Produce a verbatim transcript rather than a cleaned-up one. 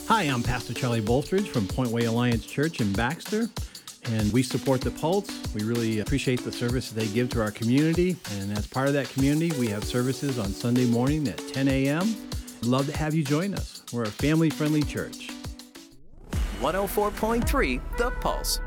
Hi, I'm Pastor Charlie Bolstridge from Point Way Alliance Church in Baxter, and we support the Pulse. We really appreciate the service they give to our community, and as part of that community, we have services on Sunday morning at ten a.m. Love to have you join us. We're a family-friendly church. one oh four point three The Pulse.